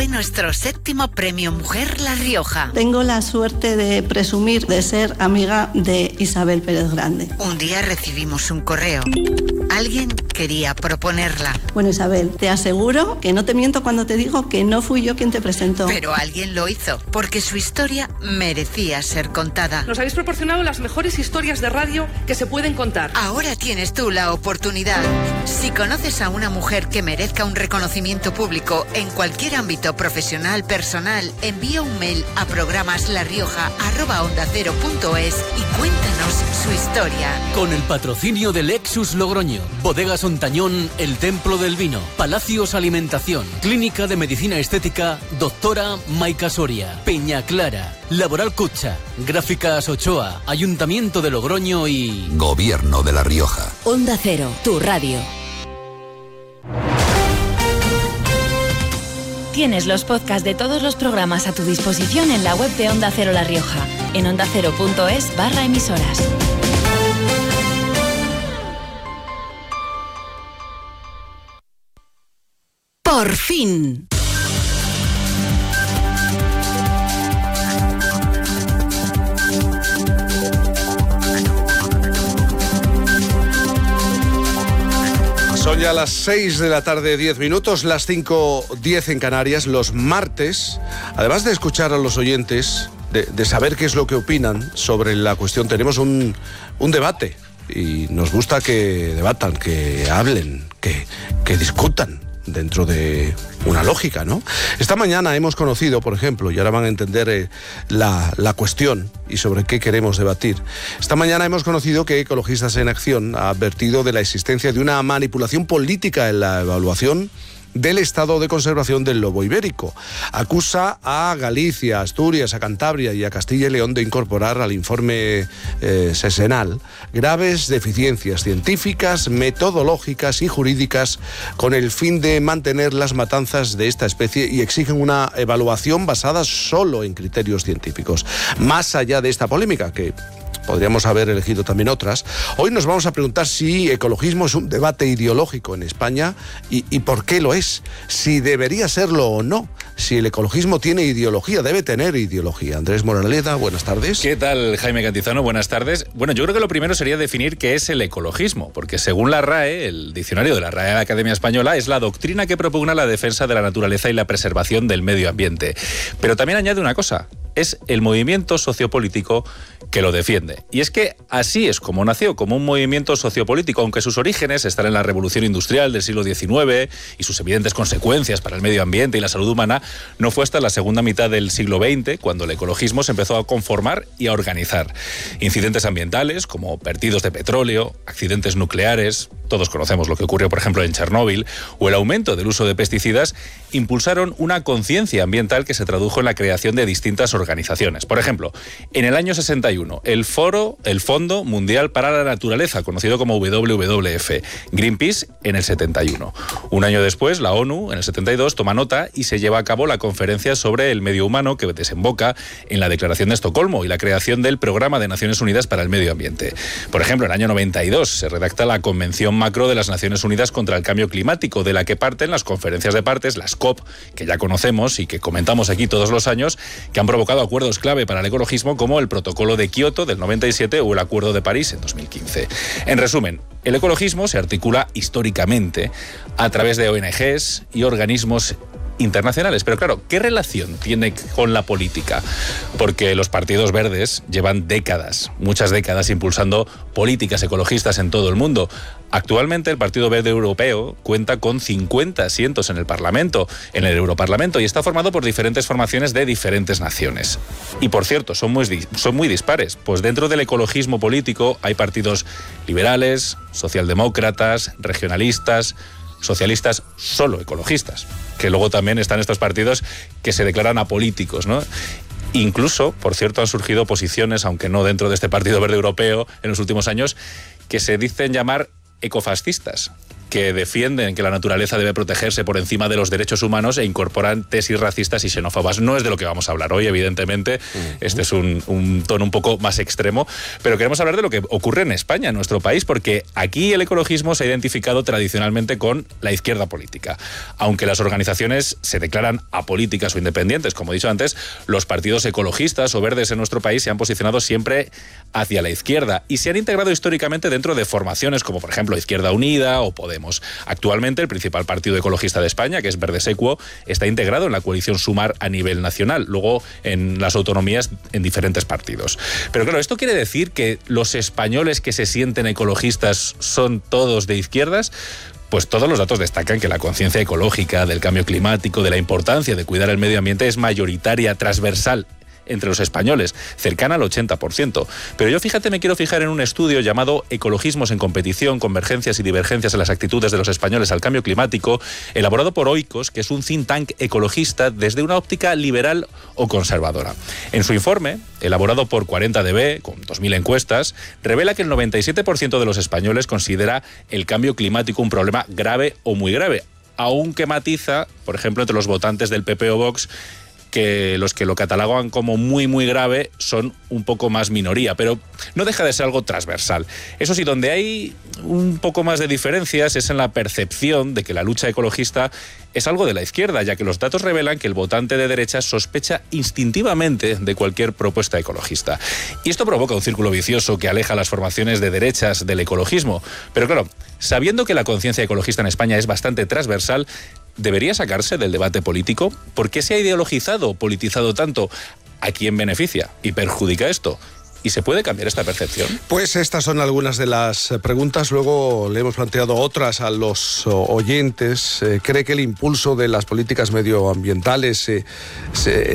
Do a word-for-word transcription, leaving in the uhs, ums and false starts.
fue nuestro séptimo premio Mujer La Rioja. Tengo la suerte de presumir de ser amiga de Isabel Pérez Grande. Un día recibimos un correo. Alguien quería proponerla. Bueno, Isabel, te aseguro que no te miento cuando te digo que no fui yo quien te presentó. Pero alguien lo hizo, porque su historia merecía ser contada. Nos habéis proporcionado las mejores historias de radio que se pueden contar. Ahora tienes tú la oportunidad. Si conoces a una mujer que merezca un reconocimiento público en cualquier ámbito profesional, personal, envía un mail a programaslarrioja arroba onda cero punto es y cuéntanos su historia. Con el patrocinio de Lexus Logroño, Bodegas Ontañón, El Templo del Vino, Palacios Alimentación, Clínica de Medicina Estética, Doctora Maica Soria, Peña Clara, Laboral Cucha, Gráficas Ochoa, Ayuntamiento de Logroño y... Gobierno de La Rioja. Onda Cero, tu radio. Tienes los podcasts de todos los programas a tu disposición en la web de Onda Cero La Rioja, en ondacero.es barra emisoras. Por fin. Son ya las seis de la tarde, diez minutos, las cinco diez en Canarias, los martes. Además de escuchar a los oyentes, de, de saber qué es lo que opinan sobre la cuestión, tenemos un, un debate. Y nos gusta que debatan, que hablen, que, que discutan dentro de una lógica, ¿no? Esta mañana hemos conocido, por ejemplo, y ahora van a entender eh, la, la cuestión y sobre qué queremos debatir. Esta mañana hemos conocido que Ecologistas en Acción ha advertido de la existencia de una manipulación política en la evaluación del estado de conservación del lobo ibérico. Acusa a Galicia, a Asturias, a Cantabria y a Castilla y León de incorporar al informe eh, sesenal graves deficiencias científicas, metodológicas y jurídicas con el fin de mantener las matanzas de esta especie y exigen una evaluación basada solo en criterios científicos. Más allá de esta polémica, que podríamos haber elegido también otras, hoy nos vamos a preguntar si ecologismo es un debate ideológico en España y, y por qué lo es, si debería serlo o no, si el ecologismo tiene ideología, debe tener ideología. Andrés Moraleda, buenas tardes. ¿Qué tal, Jaime Cantizano? Buenas tardes. Bueno, yo creo que lo primero sería definir qué es el ecologismo, porque según la RAE, el diccionario de la Real Academia Española, es la doctrina que propugna la defensa de la naturaleza y la preservación del medio ambiente. Pero también añade una cosa, es el movimiento sociopolítico que lo defiende. Y es que así es como nació, como un movimiento sociopolítico, aunque sus orígenes están en la revolución industrial del siglo diecinueve y sus evidentes consecuencias para el medio ambiente y la salud humana, no fue hasta la segunda mitad del siglo veinte cuando el ecologismo se empezó a conformar y a organizar. Incidentes ambientales como vertidos de petróleo, accidentes nucleares, todos conocemos lo que ocurrió, por ejemplo, en Chernóbil, o el aumento del uso de pesticidas, impulsaron una conciencia ambiental que se tradujo en la creación de distintas organizaciones. Por ejemplo, en el año sesenta y uno, el Foro, el Fondo Mundial para la Naturaleza, conocido como doble u doble u doble u efe, Greenpeace en el setenta y uno. Un año después, la ONU, en el setenta y dos, toma nota y se lleva a cabo la conferencia sobre el medio humano que desemboca en la Declaración de Estocolmo y la creación del Programa de Naciones Unidas para el Medio Ambiente. Por ejemplo, en el año noventa y dos se redacta la Convención Macro de las Naciones Unidas contra el Cambio Climático, de la que parten las conferencias de partes, las COP, que ya conocemos y que comentamos aquí todos los años, que han provocado acuerdos clave para el ecologismo como el Protocolo de Kioto del noventa y siete o el Acuerdo de París en dos mil quince. En resumen, el ecologismo se articula históricamente a través de O N Ges y organismos internacionales. Pero claro, ¿qué relación tiene con la política? Porque los partidos verdes llevan décadas, muchas décadas, impulsando políticas ecologistas en todo el mundo. Actualmente el Partido Verde Europeo cuenta con cincuenta asientos en el Parlamento, en el Europarlamento, y está formado por diferentes formaciones de diferentes naciones. Y por cierto, son muy, son muy dispares, pues dentro del ecologismo político hay partidos liberales, socialdemócratas, regionalistas, socialistas, solo ecologistas, que luego también están estos partidos que se declaran apolíticos, ¿no? Incluso, por cierto, han surgido posiciones, aunque no dentro de este Partido Verde Europeo, en los últimos años, que se dicen llamar ecofascistas, que defienden que la naturaleza debe protegerse por encima de los derechos humanos e incorporan tesis racistas y xenófobas. No es de lo que vamos a hablar hoy, evidentemente. Uh-huh. Este es un, un tono un poco más extremo, pero queremos hablar de lo que ocurre en España, en nuestro país, porque aquí el ecologismo se ha identificado tradicionalmente con la izquierda política. Aunque las organizaciones se declaran apolíticas o independientes, como he dicho antes, los partidos ecologistas o verdes en nuestro país se han posicionado siempre hacia la izquierda y se han integrado históricamente dentro de formaciones como, por ejemplo, Izquierda Unida o Podemos. Actualmente, el principal partido ecologista de España, que es Verdes Equo, está integrado en la coalición Sumar a nivel nacional, luego en las autonomías en diferentes partidos. Pero claro, ¿esto quiere decir que los españoles que se sienten ecologistas son todos de izquierdas? Pues todos los datos destacan que la conciencia ecológica, del cambio climático, de la importancia de cuidar el medio ambiente es mayoritaria, transversal entre los españoles, cercana al ochenta por ciento. Pero yo, fíjate, me quiero fijar en un estudio llamado Ecologismos en competición, convergencias y divergencias en las actitudes de los españoles al cambio climático, elaborado por Oikos, que es un think tank ecologista desde una óptica liberal o conservadora. En su informe, elaborado por cuarenta D B, con dos mil encuestas, revela que el noventa y siete por ciento de los españoles considera el cambio climático un problema grave o muy grave, aunque matiza, por ejemplo, entre los votantes del P P o Vox, que los que lo catalogan como muy muy grave son un poco más minoría, pero no deja de ser algo transversal. Eso sí, donde hay un poco más de diferencias es en la percepción de que la lucha ecologista es algo de la izquierda, ya que los datos revelan que el votante de derecha sospecha instintivamente de cualquier propuesta ecologista. Y esto provoca un círculo vicioso que aleja a las formaciones de derechas del ecologismo. Pero claro, sabiendo que la conciencia ecologista en España es bastante transversal, ¿debería sacarse del debate político? ¿Por qué se ha ideologizado o politizado tanto? ¿A quién beneficia y perjudica esto? ¿Y se puede cambiar esta percepción? Pues estas son algunas de las preguntas. Luego le hemos planteado otras a los oyentes. Eh, ¿Cree que el impulso de las políticas medioambientales eh, se